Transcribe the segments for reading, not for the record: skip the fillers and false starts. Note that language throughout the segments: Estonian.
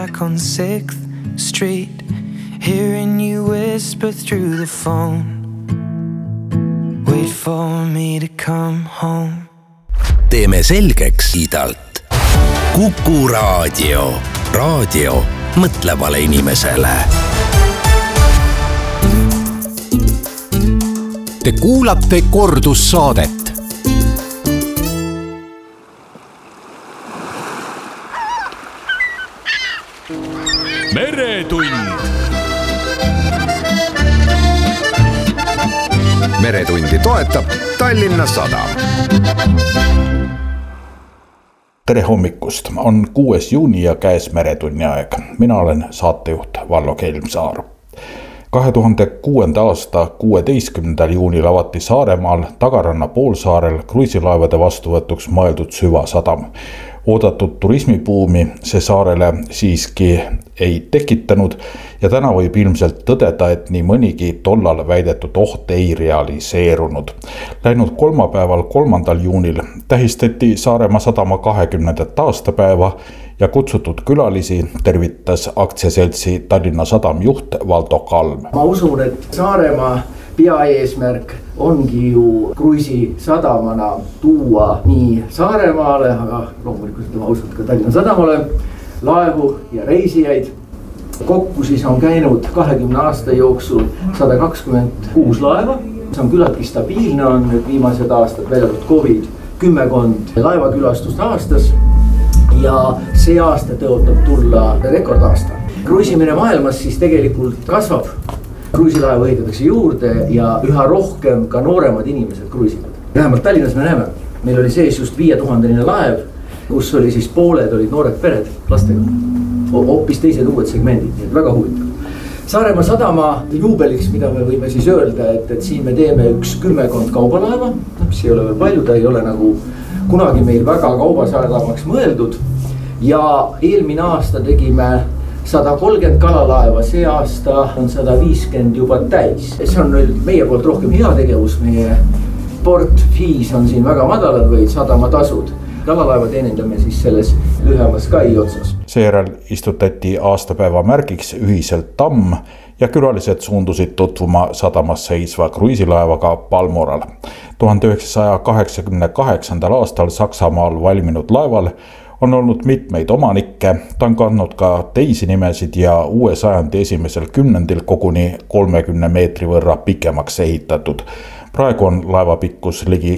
Back on 6th Street, hearing you whisper through the phone. Wait for me to come home. Teeme selgeks idalt. Kuku Raadio. Raadio mõtlevale inimesele. Te kuulate kordussaadet. Meretund. Meretundi toetab Tallinna Sadam. Tere hommikust, on 6. juuni ja käes Meretunni aeg. Mina olen saatejuht Vallo Kelmsaar. 2006. aasta 16. juunil avati Saaremaal Tagaranna poolsaarel kruiisilaevade vastuvõtuks mõeldud süvasadam. Oodatud turismibuumi see saarele siiski ei tekitanud ja täna võib ilmselt tõdeda, et nii mõnigi tollal väidetud oht ei realiseerunud. Läinud kolmapäeval 3. juunil tähistati Saaremaa sadama 20. aastapäeva ja kutsutud külalisi tervitas aktsiaseltsi Tallinna Sadam juht Valdo Kalm. Ma usun, et Saaremaa peaeesmärk ongi ju kruiisisadamana tuua nii Saaremaale, aga loomulikult ma usun ka Tallinna Sadamale laevu ja reisijaid. Kokku siis on käinud 20 aasta jooksul 126 laeva. See on küllaltki stabiilne, on nüüd viimased aastad väljadud COVID 10 laevakülastust aastas ja see aasta tõotab tulla rekordaasta. Kruiisimine maailmas siis tegelikult kasvab. Kruiisilaevu ehitatakse juurde ja üha rohkem ka nooremad inimesed kruiisivad. Vähemalt Tallinnas me näeme, meil oli sees just 5000 laev, kus oli siis pooled olid noored pered lastega. Hoopis teised uued segmendid, nii et väga huvitav. Saaremaa sadama juubeliks, mida me võime siis öelda, et siin me teeme 10 kaubalaeva, mis ei ole veel palju, ta ei ole nagu kunagi meil väga kaubasadamaks mõeldud. Ja eelmine aasta tegime 130 kalalaeva, see aasta on 150 juba täis. See on nüüd meie poolt rohkem heategevus, meie portfiis on siin väga madalad või sadamatasud. Kalalaeva teenindame siis selles lühemas kai otsas. Seejärel istutati aastapäeva märgiks ühiselt tamm ja külalised suundusid tutvuma sadamas seisva kruiisilaevaga Balmoral. 1988. aastal Saksamaal valminud laeval on olnud mitmeid omanikke, ta on kandnud ka teisi nimesid ja uue sajandi esimesel kümnendil koguni 30 meetri võrra pikemaks ehitatud. Praegu on laeva pikkus ligi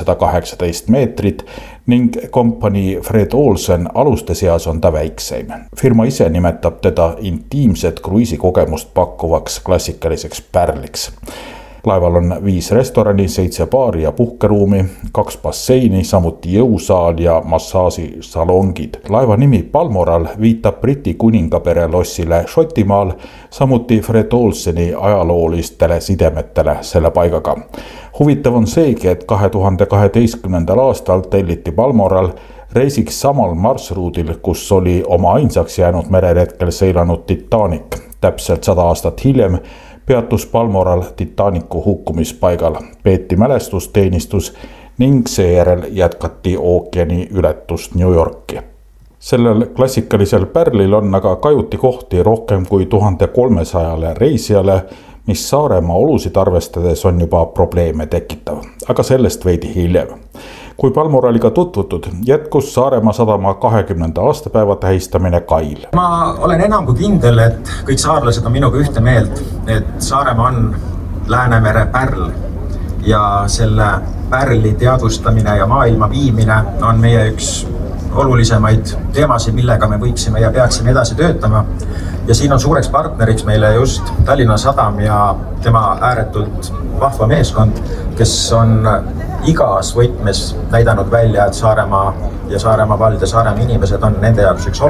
218 meetrit ning kompanii Fred Olsen aluste seas on ta väikseim. Firma ise nimetab teda intiimset kruiisikogemust pakkuvaks klassikaliseks pärliks. Laeval on 5 restorani, 7 baari ja puhkeruumi, 2 basseini, samuti jõusaal ja massaažisalongid. Laeva nimi Balmoral viitab Briti kuningapere lossile Šotimaal, samuti Fred Olseni ajaloolistele sidemetele selle paigaga. Huvitav on seegi, et 2012. aastal telliti Balmoral reisiks samal marsruudil, kus oli oma ainsaks jäänud mereretkel seilanud Titanic. Täpselt 100 aastat hiljem peatus Balmoral Titanicu hukkumispaigal, peeti mälestusteenistus ning seejärel jätkati ookeani ületust New Yorki. Sellel klassikalisel pärlil on aga kajuti kohti rohkem kui 1300 reisijale, mis Saaremaa olusid arvestades on juba probleeme tekitav, aga sellest veidi hiljem. Kui Balmoraliga tutvutud, jätkus Saaremaa sadama 20. aastapäeva tähistamine kail. Ma olen enam kui kindel, et kõik saarlased on minuga ühte meelt, et Saaremaa on Läänemere pärl ja selle pärli teadvustamine ja maailma viimine on meie üks olulisemaid teemasid, millega me võiksime ja peaksime edasi töötama. Ja siin on suureks partneriks meile just Tallinna Sadam ja tema ääretult vahva meeskond, kes on igas võtmes näidanud välja, et Saaremaa ja Saaremaa vald ja Saaremaa inimesed on nende jaoks üks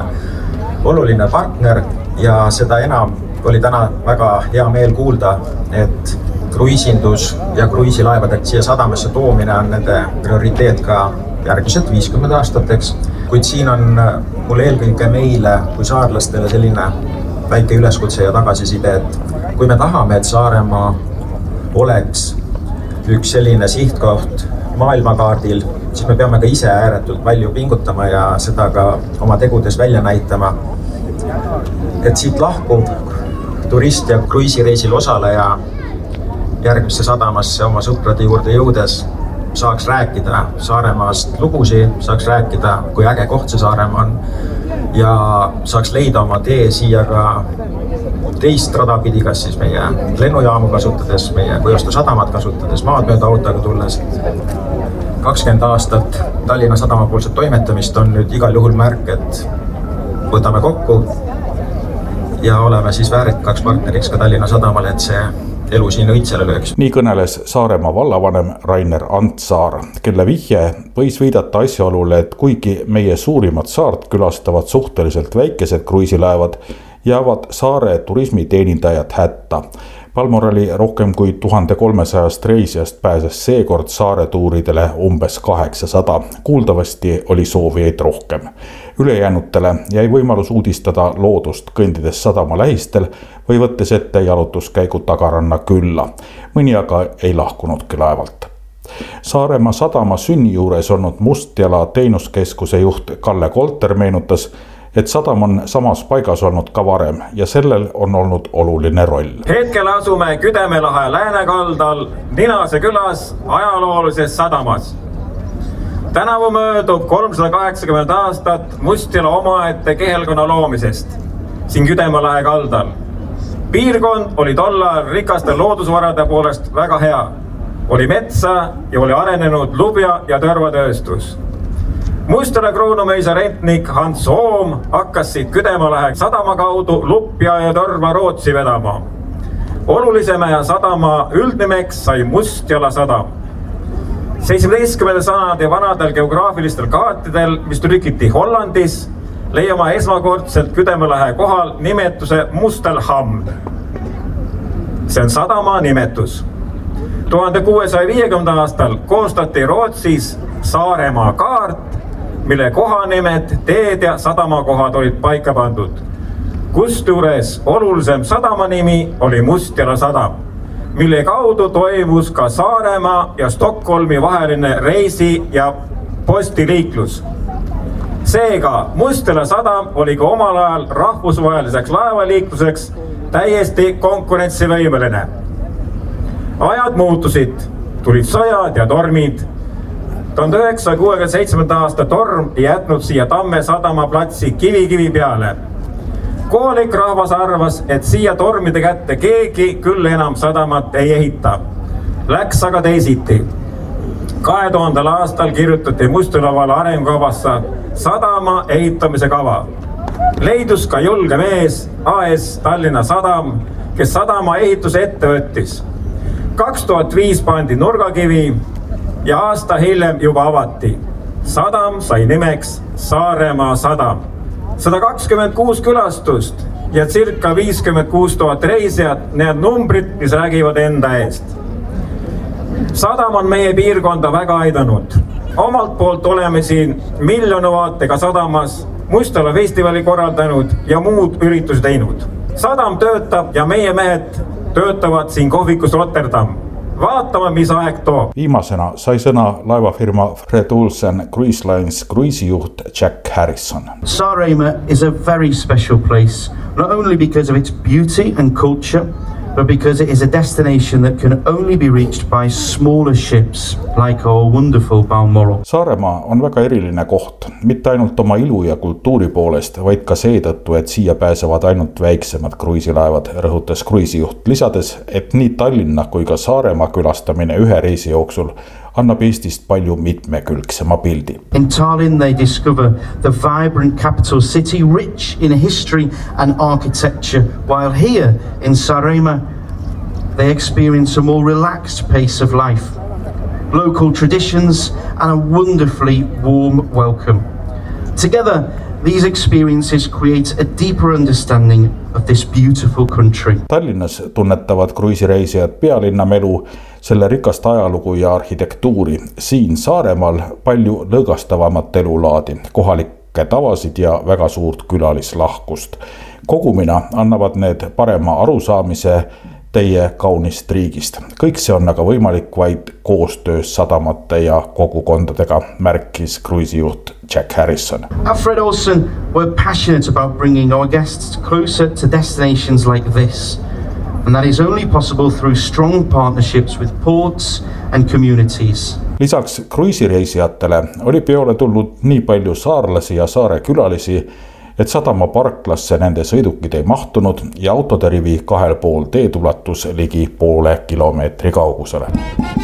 oluline partner ja seda enam oli täna väga hea meel kuulda, et kruiisindus ja kruiisilaevade siia sadamasse toomine on nende prioriteet ka järgmised 50 aastateks. Kuid siin on mul eelkõige meile kui saarlastele selline väike üleskutse ja tagasiside, et kui me tahame, et Saaremaa oleks üks selline sihtkoht maailmakaardil, siis me peame ka ise ääretult palju pingutama ja seda ka oma tegudes välja näitama. et siit lahkuv turist ja kruiisireisil osaleja järgmisse sadamasse oma sõprade juurde jõudes saaks rääkida Saaremaast lugusi, saaks rääkida, kui äge koht see Saaremaa on ja saaks leida oma tee siia ka teist rada pidi, kas siis meie lennujaamu kasutades, meie Põhjastu sadamat kasutades, maad mööda autoga tulles. 20 aastat Tallinna sadamapoolset toimetamist on nüüd igal juhul märk, et võtame kokku ja oleme siis väärikaks partneriks ka Tallinna sadamale, et see elu siin õitsele lööks. Nii kõneles Saaremaa vallavanem Rainer Antsaar, kelle vihje võis viidata asjaolule, et kuigi meie suurimat saart külastavad suhteliselt väikesed kruiisilaevad, jäävad saare turismiteenindajad hätta. Palmorali rohkem kui 1300 reisijast pääses seekord saare tuuridele umbes 800. Kuuldavasti oli soovijaid rohkem. Ülejäänutele jäi võimalus uudistada loodust kõndides sadama lähistel või võttes ette jalutuskäigu tagaranna külla. Mõni aga ei lahkunudki laevalt. Saaremaa sadama sünni juures olnud Mustjala teenuskeskuse juht Kalle Kolter meenutas, et sadam on samas paigas olnud ka varem ja sellel on olnud oluline roll. Hetkel asume Küdemelahe läänekaldal Ninase külas ajaloolises sadamas. Tänavu möödub 380 aastat Mustjala omaette kehelkonna loomisest siin Küdemelahe kaldal. Piirkond oli tollal rikaste loodusvarade poolest väga hea. Oli metsa ja oli arenenud lubja ja törvatööstus. Mustjala kruunumöisa rentnik Hans Oom hakkas siit Küdemalahe sadama kaudu lupja ja torva Rootsi vedama. Olulisema ja sadama üldnimeks sai Mustjala sadam. 17. sajandi vanadel geograafilistel kaartidel, mis trükiti Hollandis, leiame esmakordselt Küdemalahe kohal nimetuse Mustelhamn. See on sadama nimetus. 1650. aastal koostati Rootsis Saaremaa kaart, mille kohanimed, teed ja sadamakohad olid paika pandud. Kusjuures olulisem sadama nimi oli Mustjala sadam, mille kaudu toimus ka Saaremaa ja Stockholmi vaheline reisi- ja postiliiklus. Seega Mustjala sadam oli ka omal ajal rahvusvaheliseks laevaliikluseks täiesti konkurentsivõimeline. Ajad muutusid, tulid sõjad ja tormid. 1967. aasta torm jätnud siia Tamme sadama platsi kivi peale. Kohalik rahvas arvas, et siia tormide kätte keegi küll enam sadamat ei ehita. Läks aga teisiti. 2000. aastal kirjutati Mustjala arengukavasse sadama ehitamise kava. Leidus ka julge mees AS Tallinna Sadam, kes sadama ehituse ette võttis. 2005 pandi nurgakivi ja aasta hiljem juba avati. Sadam sai nimeks Saaremaa sadam. 126 külastust ja circa 56 000 reisijat, need numbrid, mis räägivad enda eest. Sadam on meie piirkonda väga aidanud. Omalt poolt oleme siin miljonovaatega sadamas Mustjala festivali korraldanud ja muud üritusi teinud. Sadam töötab ja meie mehed töötavad siin kohvikus Rotterdam. Vaatame, mis aeg toob. Viimasena sai sõna laevafirma Fred Olsen Cruise Lines kruiisijuht Jack Harrison. Saaremaa is a very special place, not only because of its beauty and culture, but because it is a destination that can only be reached by smaller ships like our wonderful Balmoral. Saaremaa on väga eriline koht, mitte ainult oma ilu ja kultuuri poolest, vaid ka seetõttu, et siia pääsevad ainult väiksemad kruiisilaevad, rõhutas kruiisijuht, lisades, et nii Tallinna kui ka Saaremaa külastamine ühe reisi jooksul annab Eestist palju mitmekülgsema pildi. In Tallinn they discover the vibrant capital city rich in history and architecture, while here in Saaremaa they experience a more relaxed pace of life, local traditions and a wonderfully warm welcome. Together these experiences create a deeper understanding of this beautiful country. Tallinnas tunnetavad kruiisireisijad pealinna melu, selle rikast ajalugu ja arhitektuuri. Siin Saaremaal palju lõõgastavamat elulaadi, kohalikke tavasid ja väga suurt külalislahkust. Kogumina annavad need parema arusaamise teie kaunist riigist. Kõik see on aga võimalik vaid koostöös sadamate ja kogukondadega, märkis kruiisijuht Jack Harrison. At Fred Olsen, we're passionate about bringing our guests closer to destinations like this. And that is only possible through strong partnerships with ports and communities. Lisaks kruiisireisijatele oli peole tulnud nii palju saarlasi ja saare külalisi, et sadama parklasse nende sõidukid ei mahtunud ja autode rivi kahel pool teed ulatus ligi poole kilomeetri kaugusele.